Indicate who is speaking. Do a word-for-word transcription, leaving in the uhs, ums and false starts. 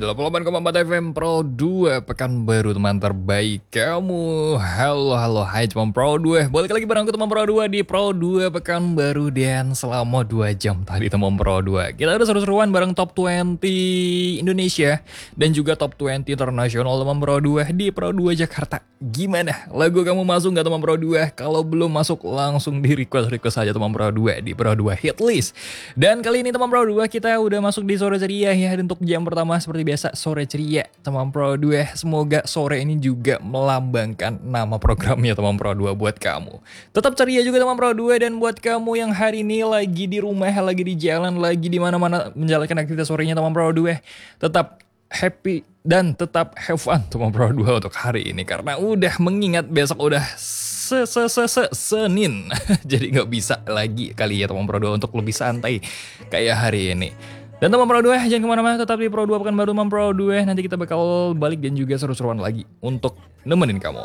Speaker 1: delapan puluh delapan koma empat F M Pro dua Pekanbaru, teman terbaik kamu. Halo halo hai teman Pro dua. Balik lagi bareng aku teman Pro dua di Pro dua Pekanbaru. Dan selama dua jam tadi teman Pro dua kita udah seru-seruan bareng top dua puluh Indonesia dan juga top dua puluh internasional teman Pro dua di Pro dua Jakarta. Gimana? Lagu kamu masuk gak teman Pro dua? Kalau belum masuk langsung di request-request aja teman Pro dua di Pro dua Hit List. Dan kali ini teman Pro dua kita udah masuk di sore ceria ya. Dan untuk jam pertama seperti biasa sore ceria teman Pro dua. Semoga sore ini juga melambangkan nama programnya teman Pro dua buat kamu. Tetap ceria juga teman Pro dua. Dan buat kamu yang hari ini lagi di rumah, lagi di jalan, lagi di mana-mana menjalankan aktivitas sorenya teman Pro dua, tetap happy dan tetap have fun teman Pro dua untuk hari ini. Karena udah mengingat besok udah se se se se Senin. Jadi nggak bisa lagi kali ya teman Pro dua untuk lebih santai kayak hari ini. Dan teman Pro dua jangan kemana-mana, tetap di Pro dua Pekanbaru teman Pro dua. Nanti kita bakal balik dan juga seru-seruan lagi untuk nemenin kamu.